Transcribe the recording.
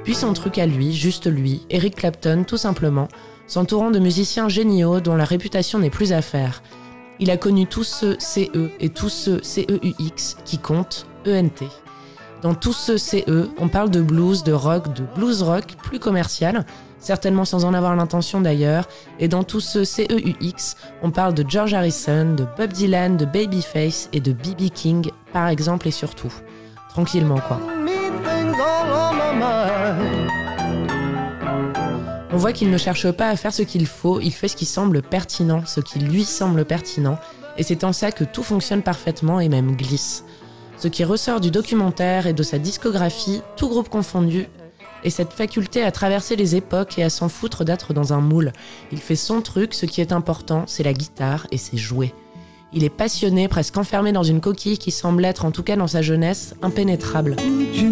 Puis son truc à lui, juste lui, Eric Clapton tout simplement, s'entourant de musiciens géniaux dont la réputation n'est plus à faire. Il a connu tous ceux CE et tous ceux CEUX qui comptent ENT. Dans tous ceux CE, on parle de blues, de rock, de blues rock plus commercial, certainement sans en avoir l'intention d'ailleurs, et dans tous ceux CEUX, on parle de George Harrison, de Bob Dylan, de Babyface et de B.B. King, par exemple et surtout. Tranquillement quoi. On voit qu'il ne cherche pas à faire ce qu'il faut, il fait ce qui semble pertinent, ce qui lui semble pertinent, et c'est en ça que tout fonctionne parfaitement et même glisse. Ce qui ressort du documentaire et de sa discographie, tout groupe confondu, est cette faculté à traverser les époques et à s'en foutre d'être dans un moule. Il fait son truc, ce qui est important, c'est la guitare et c'est jouer. Il est passionné, presque enfermé dans une coquille qui semble être, en tout cas dans sa jeunesse, impénétrable.